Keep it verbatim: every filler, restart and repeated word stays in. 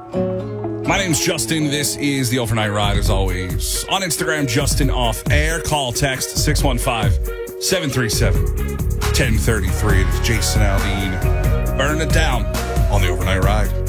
My name's Justin. This is the Overnight Ride, as always. On Instagram, Justin Off Air. Call, text six one five, seven three seven, one zero three three. It is Jason Aldean burning it down on the Overnight Ride.